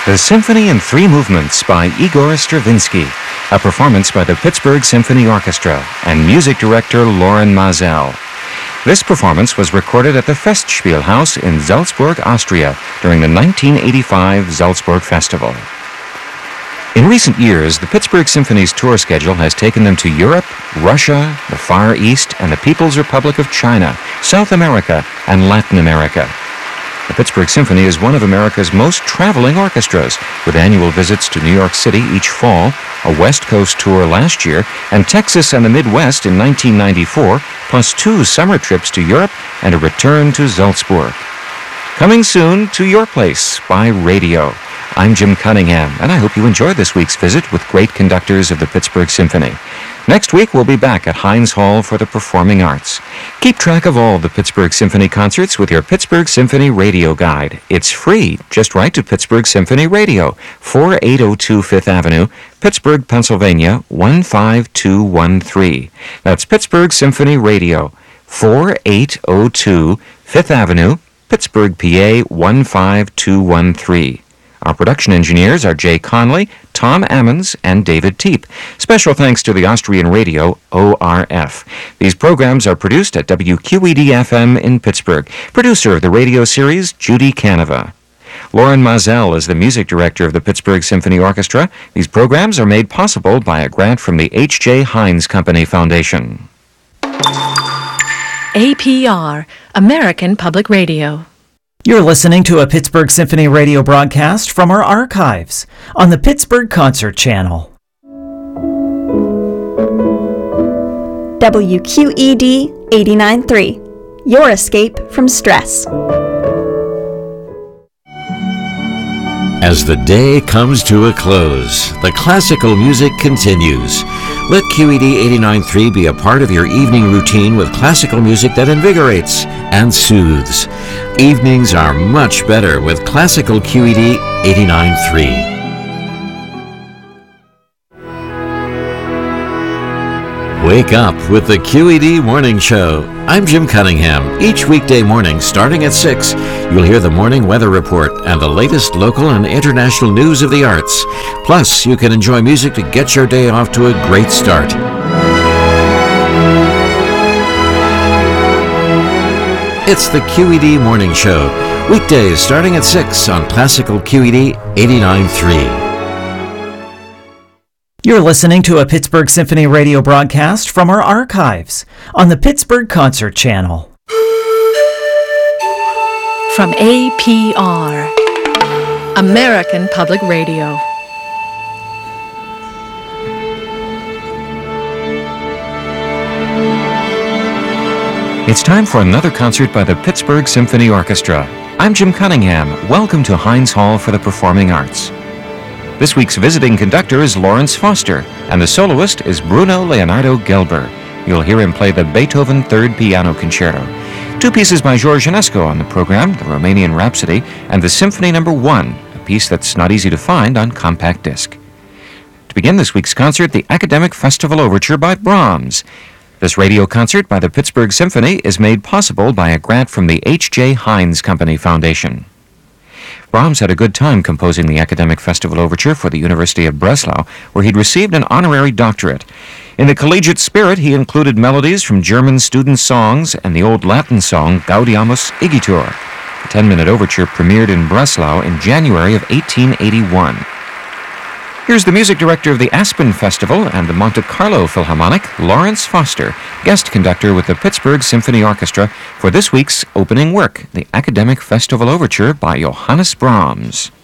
The Symphony in Three Movements by Igor Stravinsky, a performance by the Pittsburgh Symphony Orchestra and music director Loren Maazel. This performance was recorded at the Festspielhaus in Salzburg, Austria during the 1985 Salzburg Festival. In recent years, the Pittsburgh Symphony's tour schedule has taken them to Europe, Russia, the Far East, and the People's Republic of China, South America, and Latin America. The Pittsburgh Symphony is one of America's most traveling orchestras, with annual visits to New York City each fall, a West Coast tour last year, and Texas and the Midwest in 1994, plus 2 summer trips to Europe and a return to Salzburg. Coming soon to your place by radio. I'm Jim Cunningham, and I hope you enjoyed this week's visit with great conductors of the Pittsburgh Symphony. Next week, we'll be back at Heinz Hall for the Performing Arts. Keep track of all the Pittsburgh Symphony concerts with your Pittsburgh Symphony Radio Guide. It's free. Just write to Pittsburgh Symphony Radio, 4802 Fifth Avenue, Pittsburgh, Pennsylvania, 15213. That's Pittsburgh Symphony Radio, 4802 Fifth Avenue, Pittsburgh, PA, 15213. Our production engineers are Jay Conley, Tom Ammons, and David Teep. Special thanks to the Austrian radio, ORF. These programs are produced at WQED-FM in Pittsburgh. Producer of the radio series, Judy Canova. Loren Maazel is the music director of the Pittsburgh Symphony Orchestra. These programs are made possible by a grant from the H.J. Heinz Company Foundation. APR, American Public Radio. You're listening to a Pittsburgh Symphony radio broadcast from our archives on the Pittsburgh Concert Channel. WQED 89.3, your escape from stress. As the day comes to a close, the classical music continues. Let QED 89.3 be a part of your evening routine with classical music that invigorates and soothes. Evenings are much better with classical QED 89.3. Wake up with the QED Morning Show. I'm Jim Cunningham. Each weekday morning, starting at 6, you'll hear the morning weather report and the latest local and international news of the arts. Plus, you can enjoy music to get your day off to a great start. It's the QED Morning Show. Weekdays starting at 6 on Classical QED 89.3. You're listening to a Pittsburgh Symphony radio broadcast from our archives on the Pittsburgh Concert Channel. From APR, American Public Radio. It's time for another concert by the Pittsburgh Symphony Orchestra. I'm Jim Cunningham. Welcome to Heinz Hall for the Performing Arts. This week's visiting conductor is Lawrence Foster, and the soloist is Bruno Leonardo Gelber. You'll hear him play the Beethoven Third Piano Concerto. 2 pieces by George Enescu on the program, the Romanian Rhapsody, and the Symphony No. 1, a piece that's not easy to find on compact disc. To begin this week's concert, the Academic Festival Overture by Brahms. This radio concert by the Pittsburgh Symphony is made possible by a grant from the H.J. Heinz Company Foundation. Brahms had a good time composing the Academic Festival Overture for the University of Breslau, where he'd received an honorary doctorate. In the collegiate spirit, he included melodies from German student songs and the old Latin song Gaudeamus Igitur. The 10-minute overture premiered in Breslau in January of 1881. Here's the music director of the Aspen Festival and the Monte Carlo Philharmonic, Lawrence Foster, guest conductor with the Pittsburgh Symphony Orchestra for this week's opening work, the Academic Festival Overture by Johannes Brahms.